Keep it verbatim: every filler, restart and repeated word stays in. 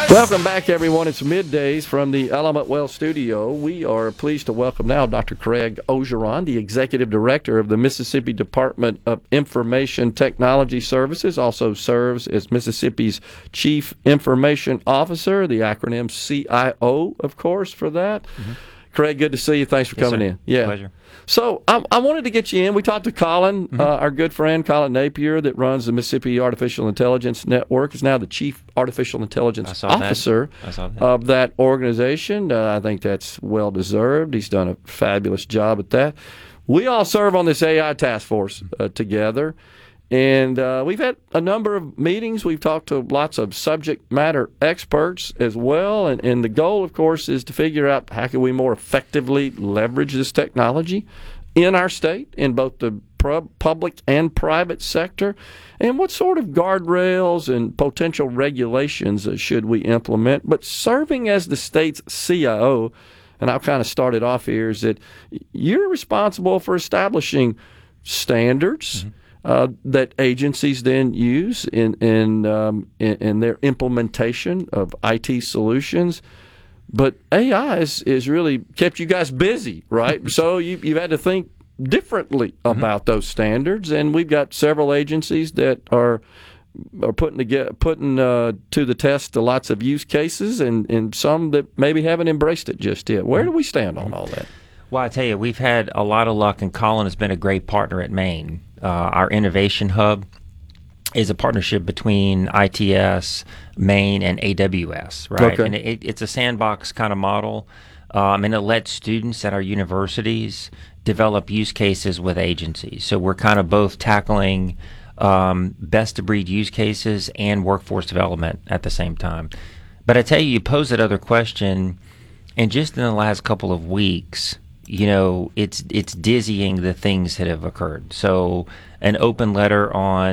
Welcome back, everyone. It's middays from the Element Well studio. We are pleased to welcome now Doctor Craig Orgeron, the Executive Director of the Mississippi Department of Information Technology Services, also serves as Mississippi's Chief Information Officer, the acronym C I O, of course, for that. Mm-hmm. Craig, good to see you. Thanks for yes, coming sir. in. Yeah. Pleasure. So I, I wanted to get you in. We talked to Colin, mm-hmm. uh, our good friend, Colin Napier, that runs the Mississippi Artificial Intelligence Network, is now the Chief Artificial Intelligence Officer that. That. of that organization. Uh, I think that's well-deserved. He's done a fabulous job at that. We all serve on this A I task force uh, together, and uh, we've had a number of meetings. We've talked to lots of subject matter experts as well, and, and the goal, of course, is to figure out how can we more effectively leverage this technology in our state, in both the public and private sector, and what sort of guardrails and potential regulations should we implement. But serving as the state's C I O, and I'll kind of start it off here, is that you're responsible for establishing standards mm-hmm. uh, that agencies then use in in, um, in in their implementation of I T solutions. But A I is, is really kept you guys busy, right? So you, you've had to think differently about mm-hmm. those standards, and we've got several agencies that are are putting to get, putting uh, to the test lots of use cases, and, and some that maybe haven't embraced it just yet. Where do we stand on all that? Well, I tell you, we've had a lot of luck, and Colin has been a great partner at Maine. Uh, our innovation hub is a partnership between I T S, Maine, and A W S, right? Okay. And it, it's a sandbox kind of model, um, and it lets students at our universities develop use cases with agencies. So we're kind of both tackling um, best-of-breed use cases and workforce development at the same time. But I tell you, you pose that other question, and just in the last couple of weeks, you know, it's it's dizzying the things that have occurred. So an open letter on